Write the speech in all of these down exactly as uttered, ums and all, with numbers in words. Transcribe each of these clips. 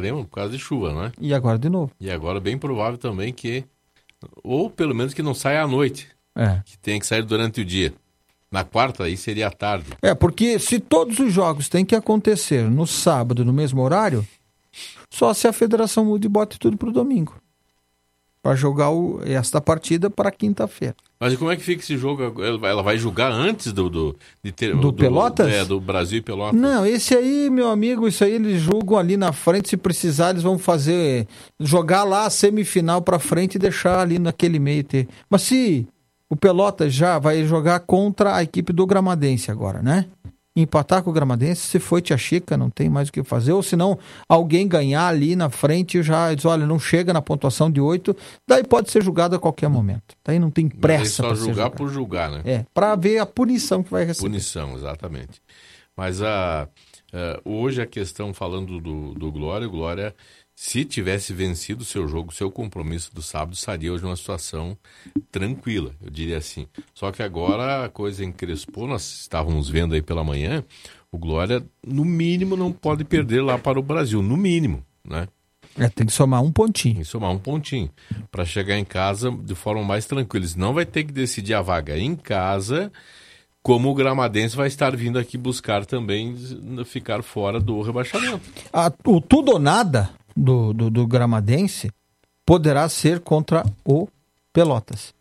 lembra? Por causa de chuva, não é? E agora de novo. E agora bem provável também que, ou pelo menos que não saia à noite, É. que tenha que sair durante o dia. Na quarta, aí seria à tarde. É, porque se todos os jogos têm que acontecer no sábado, no mesmo horário, só se a federação muda e bota tudo pro domingo. Para jogar o, esta partida para quinta-feira. Mas e como é que fica esse jogo? Ela ela vai julgar antes do... Do, de ter, Do Pelotas? É, do Brasil e Pelotas. Não, esse aí, meu amigo, isso aí eles julgam ali na frente. Se precisar, eles vão fazer... Jogar lá a semifinal para frente e deixar ali naquele meio ter. Mas se o Pelotas já vai jogar contra a equipe do Gramadense agora, né? Empatar com o Gramadense, se foi Tia Chica, não tem mais o que fazer. Ou se não, alguém ganhar ali na frente já diz, olha, não chega na pontuação de oito, daí pode ser julgado a qualquer momento. Daí não tem pressa para só julgar por julgar, né? É, para ver a punição que vai receber. Punição, exatamente. Mas a, a, hoje a questão, falando do, do Glória, o Glória, se tivesse vencido o seu jogo, o seu compromisso do sábado, estaria hoje numa situação tranquila, eu diria assim. Só que agora a coisa encrespou, nós estávamos vendo aí pela manhã, o Glória, no mínimo, não pode perder lá para o Brasil, no mínimo, né? É, tem que somar um pontinho. Tem que somar um pontinho, para chegar em casa de forma mais tranquila. Não vai ter que decidir a vaga em casa, como o Gramadense vai estar vindo aqui buscar também ficar fora do rebaixamento. A, o tudo ou nada do, do, do Gramadense poderá ser contra o Pelotas.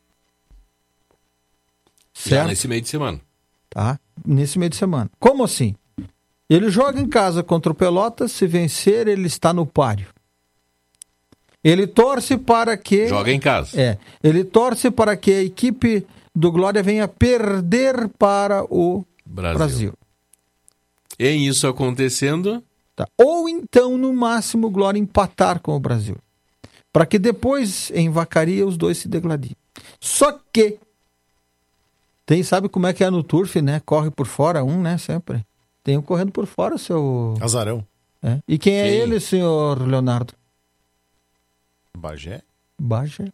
Já Certo? nesse meio de semana. Tá? Nesse meio de semana. Como assim? Ele joga em casa contra o Pelotas, se vencer, ele está no páreo. Ele torce para que... Joga em casa. É. Ele torce para que a equipe do Glória venha perder para o Brasil. Brasil. Em isso acontecendo... Tá. Ou então, no máximo, o Glória empatar com o Brasil. Para que depois, em Vacaria, os dois se degladiem. Só que... Tem, sabe como é que é no Turf, né? Corre por fora um, né? Sempre. Tem um correndo por fora, seu... Azarão. É. E quem é Quem? ele, senhor Leonardo? Bagé? Bagé.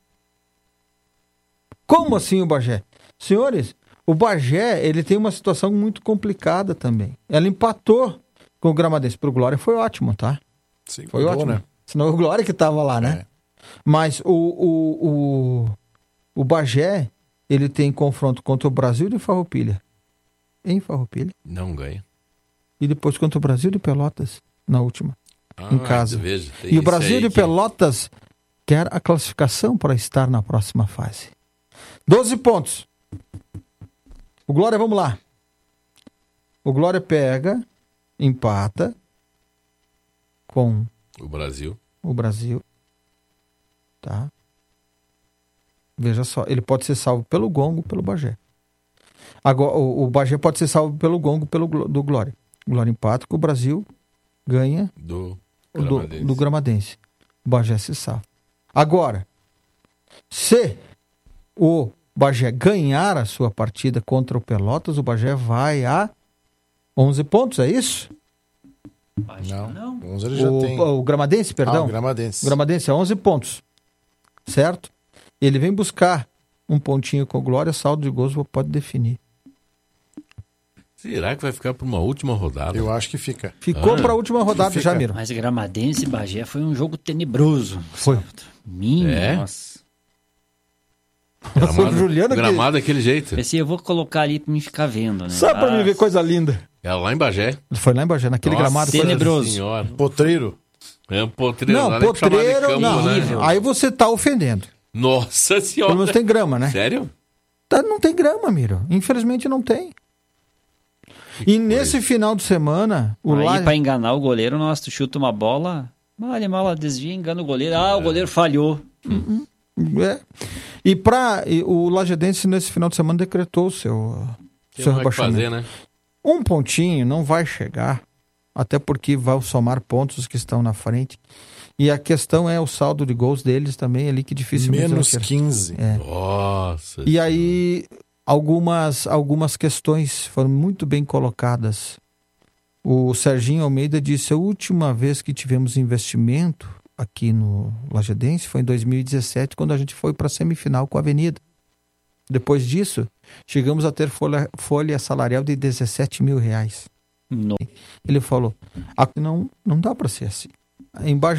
Como assim o Bagé? Senhores, o Bagé, ele tem uma situação muito complicada também. Ela empatou com o Gramadense. Pro Glória foi ótimo, tá? Sim, Foi bom, ótimo. né? Senão o Glória que tava lá, né? É. Mas o, o, o, o Bagé, ele tem confronto contra o Brasil de Farroupilha. Em Farroupilha. Não ganha. E depois contra o Brasil de Pelotas, na última. Ah, em casa. Veja, tem E o esse Brasil aí de que- Pelotas quer a classificação para estar na próxima fase. doze pontos. O Glória, vamos lá. O Glória pega, empata com O Brasil. o Brasil. Tá? Veja só, ele pode ser salvo pelo gongo, pelo Bagé. Agora, o, o Bagé pode ser salvo pelo gongo, pelo Glo- do Glória. O Glória empata com o Brasil, ganha Do o do, Gramadense. do Gramadense. O Bagé se salva. Agora, se o Bagé ganhar a sua partida contra o Pelotas, o Bagé vai a onze pontos, é isso? Acho que Não, não. onze ele já O, tem. o Gramadense, Ah, perdão. o Gramadense. O Gramadense é onze pontos, certo? Ele vem buscar um pontinho com o Glória, saldo de gols pode definir. Será que vai ficar para uma última rodada? Eu acho que fica. Ficou Ah, para a última rodada, fica. Jamiro. Mas Gramadense e Bagé foi um jogo tenebroso. Foi. Minha, É? nossa. Gramado, Juliano que- gramado daquele jeito. Pensei, eu vou colocar ali pra mim ficar vendo, né? Só para Ah, mim ver coisa linda. É lá em Bagé. Foi lá em Bagé, naquele Nossa gramado. coisa- tenebroso. Senhora. Potreiro. É um potreiro. Não, dá nem pra chamar de potreiro, campo, não. né? Horrível. Aí você tá ofendendo. Nossa Pelo senhora. menos tem grama, né? Sério? Tá, não tem grama, Miro. Infelizmente não tem. E nesse final de semana, o Aí, Laje... pra enganar o goleiro, nossa, tu chuta uma bola, mal e mal desvia, engana o goleiro. Ah, o goleiro falhou. É. E para o Lajedense nesse final de semana decretou o seu, Tem seu mais o que rebaixamento. fazer, né? Um pontinho não vai chegar, até porque vai somar pontos que estão na frente. E a questão é o saldo de gols deles também ali, que dificilmente... Menos vai ter. quinze. É. Nossa. E aí, algumas, algumas questões foram muito bem colocadas. O Serginho Almeida disse: a última vez que tivemos investimento aqui no Lajedense foi em dois mil e dezessete, quando a gente foi para a semifinal com a Avenida. Depois disso, chegamos a ter folha, folha salarial de dezessete mil reais. No- Ele falou: "Aqui não, não dá para ser assim. Em Bagé